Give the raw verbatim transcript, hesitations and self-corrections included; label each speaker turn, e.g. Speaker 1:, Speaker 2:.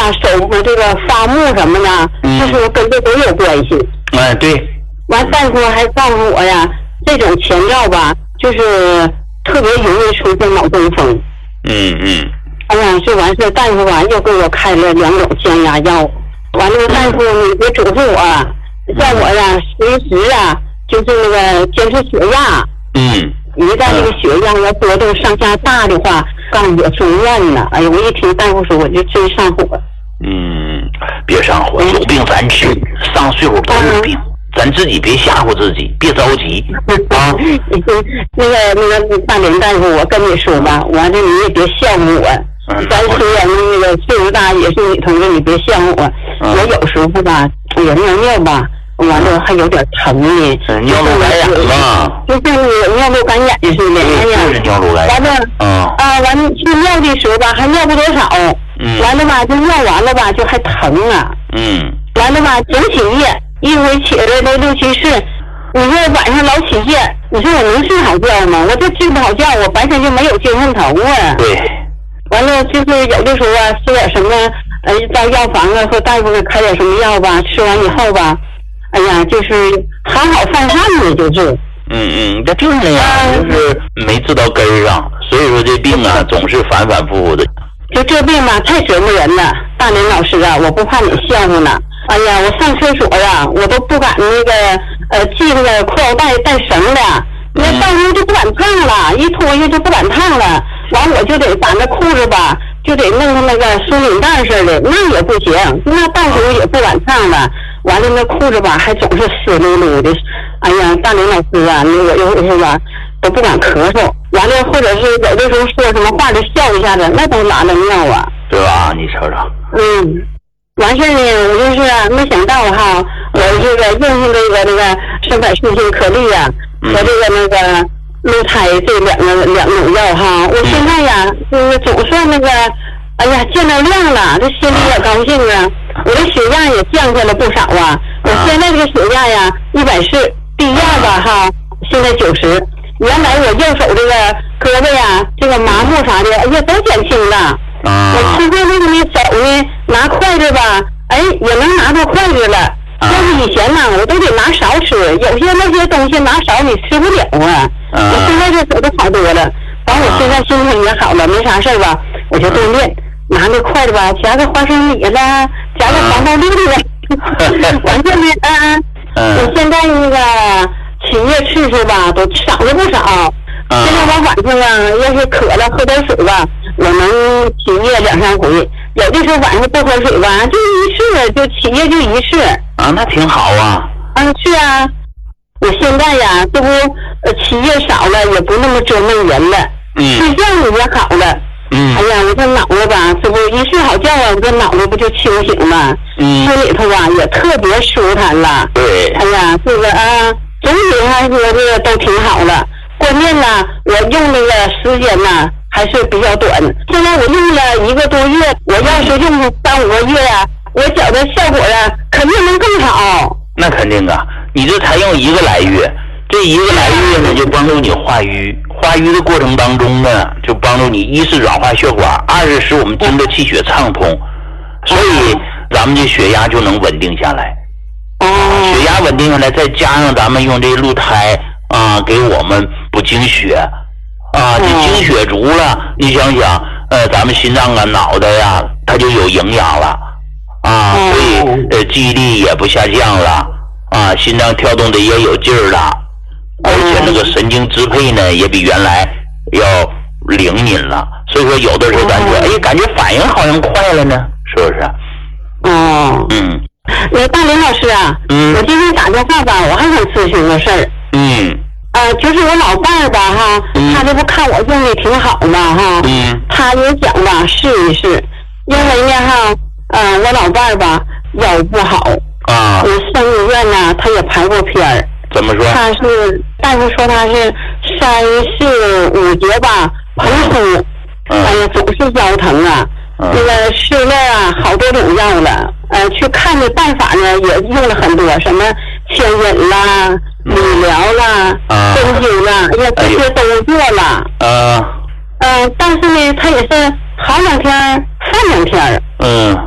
Speaker 1: 手这个发木什么的，
Speaker 2: 嗯
Speaker 1: 就是跟这都有关系。
Speaker 2: 哎，对，
Speaker 1: 完大夫还告诉我呀，这种前兆吧，就是特别容易出现脑中风。
Speaker 2: 嗯嗯。
Speaker 1: 哎呀，这完事大夫吧又给我开了两种降压药。完了，大夫你别嘱咐我，叫我呀随时啊，就是那个监视血压。
Speaker 2: 嗯。
Speaker 1: 一旦这个血压要波动上下大的话，告诉我住院呢。哎呀，我一听大夫说，我就真上火。
Speaker 2: 嗯，别上火，有病咱治，上岁数都有病，咱自己别吓唬自己，别着急啊。
Speaker 1: 那个那个大林大夫，我跟你说吧，完了你也别笑话我。咱虽然那个岁数大，也是女同志，你别笑话我。我有时候吧，也尿尿吧。完了还有点疼呢，
Speaker 2: 尿路感染了，
Speaker 1: 就像那个尿路感染似的。哎呀，
Speaker 2: 就是尿路感染。
Speaker 1: 完了，啊，完了去尿的时候吧，还尿不多少。
Speaker 2: 嗯。
Speaker 1: 完了吧，就尿完了吧，就还疼啊。
Speaker 2: 嗯。
Speaker 1: 完了吧，总起夜，一回起来都六七次。你说晚上老起夜，你说我能睡好觉吗？我这睡不好觉，我白天就没有精神头啊。
Speaker 2: 对。
Speaker 1: 完了就是有的时候啊，吃点什么，呃，到药房啊和大夫给开点什么药吧，吃完以后吧。哎呀，就是好好犯饭呢，就是。
Speaker 2: 嗯嗯，这就是那样，就是没治到根儿上，所以说这病啊，总是反反复复的。
Speaker 1: 就这病吧，太折磨人了。大林老师啊，我不怕你笑话呢。哎呀，我上厕所呀、啊，我都不敢那个呃系那个裤腰带带绳的，那上屋就不敢烫了，一脱下就不敢烫了。完我就得把那裤子吧，就得弄成那个松紧带似的，那也不行，那到时候也不敢烫了。完了那裤子吧还总是湿漉漉的，哎呀，大林老师啊，你我有时候吧都不敢咳嗽，完了或者是有的时候说什么话就笑一下子，那都拉了尿啊，
Speaker 2: 对吧？你瞅瞅。
Speaker 1: 嗯，完事呢，我就是、啊、没想到哈，我这个用上这个那个生百顺心颗粒啊，和这个那个鹿胎这两个两种药哈，我现在呀就是总算那个，哎呀见到亮了，这心里也高兴啊。我的血压也降下了不少啊！我现在这个血压呀，一百四，低压吧哈，现在九十。原来我右手这个胳膊呀，这个麻木啥的，哎呀都减轻了。我吃饭那个呢，手呢拿筷子吧，哎也能拿到筷子了。要是以前呢，我都得拿勺吃，有些那些东西拿勺你吃不了啊。我现在这手都好多了，完我现在心情也好了，没啥事儿吧，我就锻炼。拿那筷子吧，夹个花生米了，夹个黄豆粒了，完事呢，啊，我现在那个起夜次数吧都少了不少。现在我晚上啊，要是渴了喝点水吧，我能起夜两三回。有的时候晚上不喝水吧，就一次，就起夜就一次。
Speaker 2: 啊，那挺好啊。
Speaker 1: 嗯，是啊，我现在呀，这不呃起夜少了，也不那么折磨人了，
Speaker 2: 嗯，
Speaker 1: 睡觉也好了。
Speaker 2: 嗯，
Speaker 1: 哎呀，我这脑子吧，这不一睡好觉啊，我这脑子不就清醒了？嗯，心里头啊也特别舒坦了。
Speaker 2: 对。
Speaker 1: 哎呀，这个啊，总体来说这个都挺好了。关键呢，我用那个时间呢还是比较短。现在我用了一个多月，我要是用三五个月呀、啊，我觉得效果呀、啊、肯定能更好。
Speaker 2: 那肯定啊，你这才用一个来月，这一个来月呢就帮助你化瘀。化瘀的过程当中呢，就帮助你一是软化血管，二是使我们经的气血畅通，所以咱们这血压就能稳定下来。血压稳定下来，再加上咱们用这鹿胎啊，给我们补精血啊，这精血足了，你想想，呃，咱们心脏啊、脑袋呀、啊，它就有营养了啊，所以呃记忆力也不下降了啊，心脏跳动的也有劲儿了。而且那个神经支配呢，也比原来要灵敏了。所以说，有的时候咱说，哎，感觉反应好像快了呢，是不是？
Speaker 1: 哦。嗯。那大林老师啊，嗯，我今天打电话吧，我还想咨询个事儿。嗯。呃，就是我老伴儿吧，哈，嗯、他这不看我用的挺好嘛，哈。嗯。他也想吧试一试，因为呢，哈，呃，我老伴儿吧腰不好。啊。我上医院呢，他也排过片儿。
Speaker 2: 怎么说？
Speaker 1: 他是大夫说他是三四五节吧，膨出，嗯、哎呀，总是腰疼啊。嗯、那个吃了啊好多种药了，呃，去看的办法呢也用了很多，什么牵引啦、理疗啦、针灸啦，哎呀，这些都做了。啊。嗯、呃，但是呢，他也是好两天，放两天。嗯。